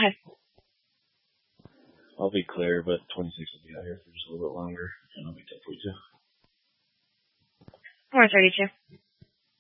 Okay. I'll be clear, but 26 will be out here for just a little bit longer, and I'll be 10:42. Or 32.